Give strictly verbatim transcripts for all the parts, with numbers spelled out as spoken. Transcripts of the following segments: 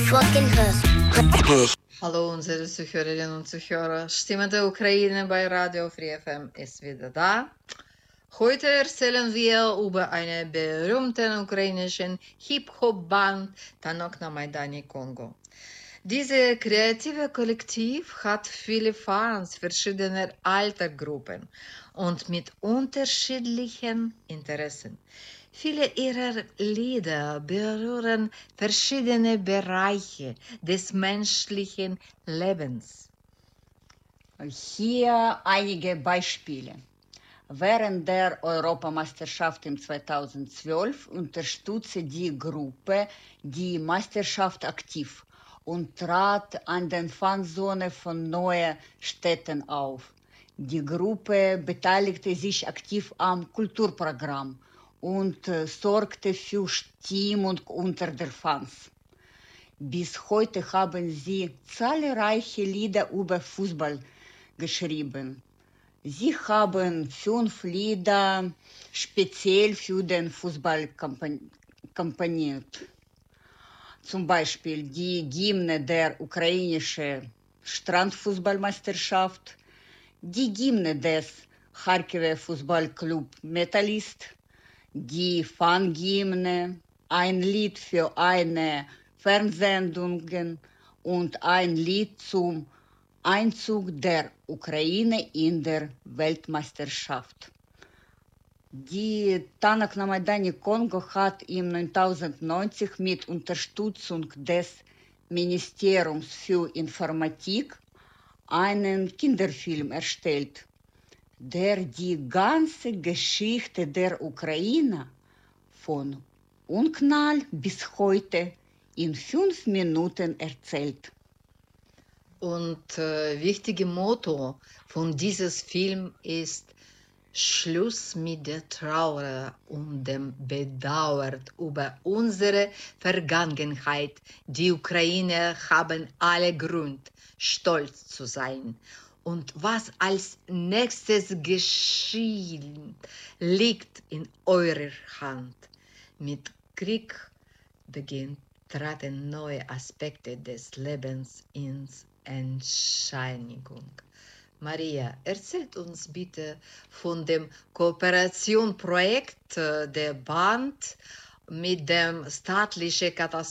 fucking hustle. Hallo unsere Zuhörerinnen und Zuhörer. Stimme der Ukraine bei Radio Free F M ist wieder da. Heute erzählen wir über eine berühmte ukrainische Hip-Hop-Band Tanok na Maidani Kongo. Diese kreative Kollektiv hat viele Fans verschiedener Altersgruppen und mit unterschiedlichen Interessen. Viele ihrer Lieder berühren verschiedene Bereiche des menschlichen Lebens. Hier einige Beispiele. Während der Europameisterschaft im zweitausendzwölf unterstützte die Gruppe die Meisterschaft aktiv und trat an den Fanzonen von neuen Städten auf. Die Gruppe beteiligte sich aktiv am Kulturprogramm und äh, sorgte für Stimmung unter den Fans. Bis heute haben sie zahlreiche Lieder über Fußball geschrieben. Sie haben fünf Lieder speziell für den Fußball komponiert. Zum Beispiel die Hymne der ukrainischen Strandfußballmeisterschaft, die Hymne des Charkiwer Fußballclub Metallist, die Fanhymne, ein Lied für eine Fernsehsendung und ein Lied zum Einzug der Ukraine in der Weltmeisterschaft. Die Tanok na Maidani Kongo hat im neuntausendneunzig mit Unterstützung des Ministeriums für Informatik einen Kinderfilm erstellt, der die ganze Geschichte der Ukraine von Unknall bis heute in fünf Minuten erzählt. Und äh, wichtige Motto von diesem Film ist Schluss mit der Trauer und dem Bedauern über unsere Vergangenheit. Die Ukrainer haben alle Grund, stolz zu sein. Und was als nächstes geschehen, liegt in eurer Hand. Mit Kriegsbeginn traten neue Aspekte des Lebens ins Erscheinung. Maria, erzählt uns bitte von dem Kooperationsprojekt der Band mit dem staatlichen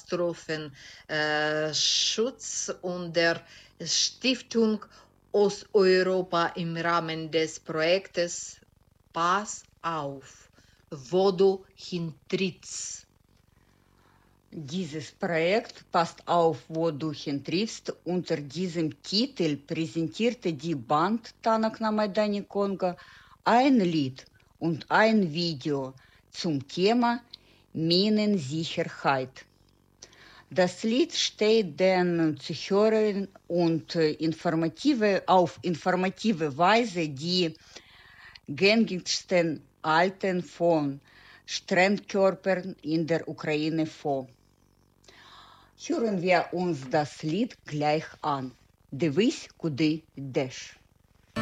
Katastrophenschutz und der Stiftung Osteuropa im Rahmen des Projektes Pass auf, wo du hintrittst. Dieses Projekt Passt auf, wo du hintriffst. Unter diesem Titel präsentierte die Band Tanok na Maidani Kongo ein Lied und ein Video zum Thema Minensicherheit. Das Lied steht den Zuhörern und informative, auf informative Weise die gängigsten Arten von Sprengkörpern in der Ukraine vor. Hören wir uns das Lied gleich an. Дивись, куди йдеш.